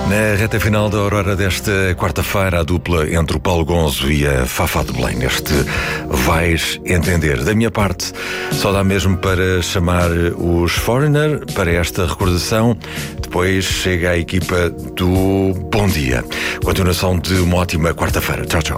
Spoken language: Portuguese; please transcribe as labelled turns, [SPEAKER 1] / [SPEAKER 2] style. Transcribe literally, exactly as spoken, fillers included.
[SPEAKER 1] Na reta final da Aurora desta quarta-feira, a dupla entre o Paulo Gonzo e a Fafá de Belém, neste Vais Entender. Da minha parte, só dá mesmo para chamar os Foreigner para esta recordação. Depois chega a equipa do Bom Dia. Continuação de uma ótima quarta-feira. Tchau, tchau.